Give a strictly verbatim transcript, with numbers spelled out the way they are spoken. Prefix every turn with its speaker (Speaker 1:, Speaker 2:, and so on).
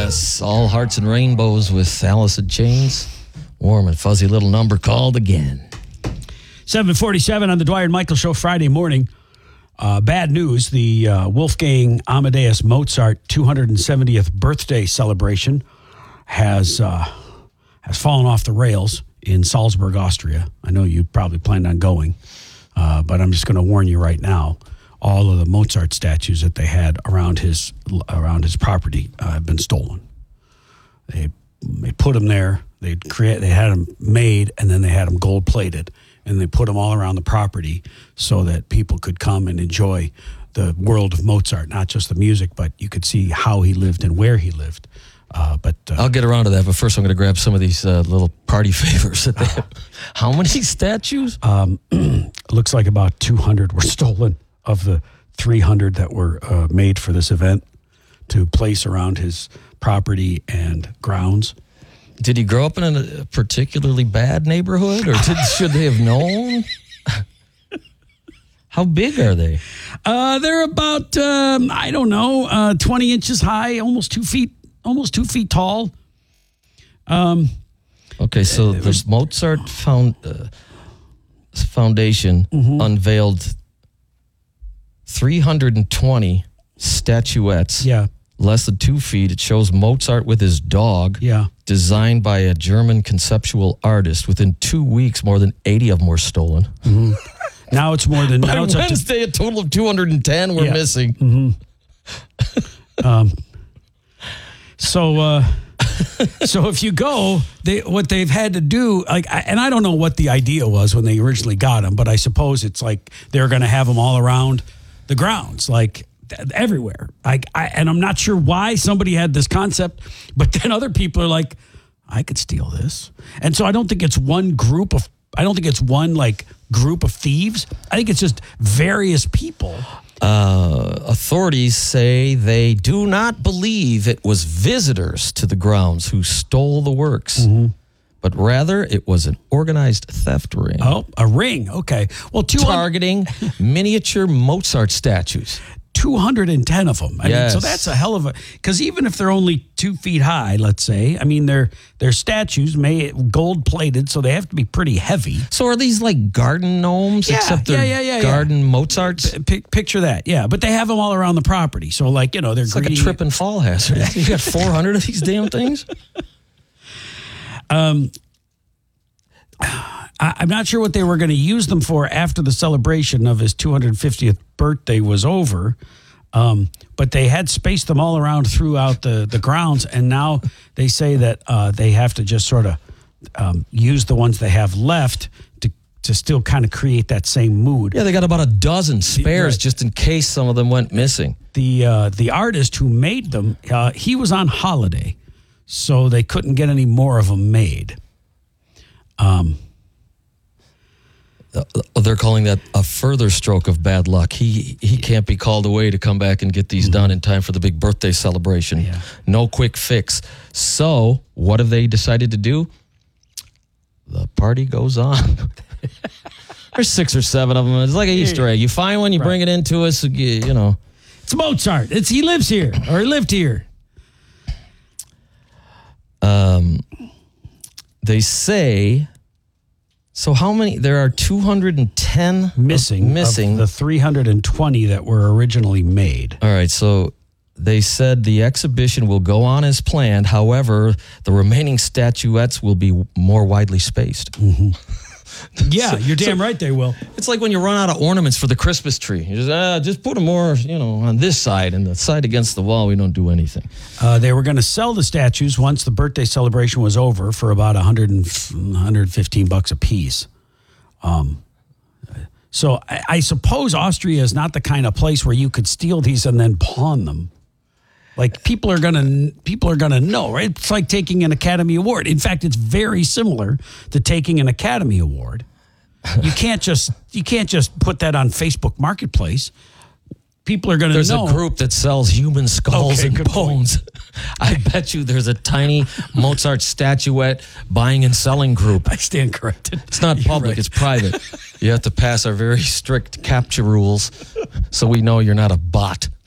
Speaker 1: Yes, All Hearts and Rainbows with Alice in Chains. Warm and fuzzy little number called again.
Speaker 2: seven forty-seven on the Dwyer and Michael Show Friday morning. Uh, bad news, the uh, Wolfgang Amadeus Mozart two hundred seventieth birthday celebration has uh, has fallen off the rails in Salzburg, Austria. I know you probably planned on going, uh, but I'm just going to warn you right now. All of the Mozart statues that they had around his around his property uh, have been stolen. They they put them there. They create. They had them made, and then they had them gold plated, and they put them all around the property so that people could come and enjoy the world of Mozart, not just the music, but you could see how he lived and where he lived. Uh, but uh,
Speaker 1: I'll get around to that. But first, I'm going to grab some of these uh, little party favors that they have. How many statues?
Speaker 2: Um, looks like about two hundred were stolen of the three hundred that were uh, made for this event to place around his property and grounds.
Speaker 1: Did he grow up in a particularly bad neighborhood, or did, should they have known? How big are they?
Speaker 2: Uh, they're about, um, I don't know, uh, twenty inches high, almost two feet, almost two feet tall. Um,
Speaker 1: okay, so the was, Mozart found, uh, Foundation mm-hmm. unveiled three hundred twenty statuettes.
Speaker 2: Yeah.
Speaker 1: Less than two feet. It shows Mozart with his dog.
Speaker 2: Yeah.
Speaker 1: Designed by a German conceptual artist. Within two weeks, more than eighty of them were stolen.
Speaker 2: Mm-hmm. Now it's more than...
Speaker 1: By
Speaker 2: now it's
Speaker 1: Wednesday,
Speaker 2: up to,
Speaker 1: a total of two hundred ten were
Speaker 2: yeah.
Speaker 1: missing.
Speaker 2: Mm-hmm. um, so... Uh, so if you go, they what they've had to do, like, and I don't know what the idea was when they originally got them, but I suppose it's like they're going to have them all around the grounds, like everywhere. Like, I, and I'm not sure why somebody had this concept, but then other people are like, I could steal this, and so I don't think it's one group of, I don't think it's one like group of thieves. I think it's just various people.
Speaker 1: Uh, authorities say they do not believe it was visitors to the grounds who stole the works, mm-hmm. but rather it was an organized theft ring.
Speaker 2: Oh, a ring. Okay. Well, two
Speaker 1: targeting miniature Mozart statues.
Speaker 2: two hundred ten of them. I
Speaker 1: yes.
Speaker 2: mean, so that's a hell of a, because even if they're only two feet high, let's say, I mean, they're, they're statues made gold plated, so they have to be pretty heavy.
Speaker 1: So are these like garden gnomes,
Speaker 2: yeah,
Speaker 1: except they're
Speaker 2: yeah, yeah, yeah,
Speaker 1: garden
Speaker 2: yeah.
Speaker 1: Mozarts?
Speaker 2: P- picture that, yeah. But they have them all around the property. So, like, you know, they're
Speaker 1: it's like a trip and fall hazard. You got four hundred of these damn things?
Speaker 2: Um, I, I'm not sure what they were going to use them for after the celebration of his two hundred fiftieth birthday was over. Um, but they had spaced them all around throughout the, the grounds, and now they say that uh, they have to just sort of um, use the ones they have left to to still kind of create that same mood.
Speaker 1: Yeah, they got about a dozen spares
Speaker 2: right.
Speaker 1: just in case some of them went missing.
Speaker 2: The uh, the artist who made them, uh, he was on holiday, so they couldn't get any more of them made. Um.
Speaker 1: Uh, they're calling that a further stroke of bad luck. He he can't be called away to come back and get these mm-hmm. done in time for the big birthday celebration.
Speaker 2: Yeah.
Speaker 1: No quick fix. So what have they decided to do? The party goes on. There's six or seven of them. It's like an Easter egg. You find one, you right. bring it into us, you, you know.
Speaker 2: It's Mozart. It's he lives here, or he lived here.
Speaker 1: Um, they say... So how many? There are two hundred ten
Speaker 2: missing.
Speaker 1: Missing.
Speaker 2: Of the three hundred twenty that were originally made.
Speaker 1: All right. So they said the exhibition will go on as planned. However, the remaining statuettes will be more widely spaced.
Speaker 2: Mm-hmm. Yeah,
Speaker 1: so,
Speaker 2: you're damn
Speaker 1: so
Speaker 2: right they will.
Speaker 1: It's like when you run out of ornaments for the Christmas tree. You just, uh, just put them more, you know, on this side, and the side against the wall, we don't do anything.
Speaker 2: Uh, they were going to sell the statues once the birthday celebration was over for about one hundred, one hundred fifteen bucks a piece. Um, so I, I suppose Austria is not the kind of place where you could steal these and then pawn them. Like people are gonna people are gonna know, right? It's like taking an Academy Award. In fact, it's very similar to taking an Academy Award. You can't just you can't just put that on Facebook Marketplace. People are gonna
Speaker 1: there's
Speaker 2: know.
Speaker 1: There's a group that sells human skulls
Speaker 2: okay,
Speaker 1: and bones. I bet you there's a tiny Mozart statuette buying and selling group.
Speaker 2: I stand corrected.
Speaker 1: It's not public, right. It's private. You have to pass our very strict captcha rules so we know you're not a bot.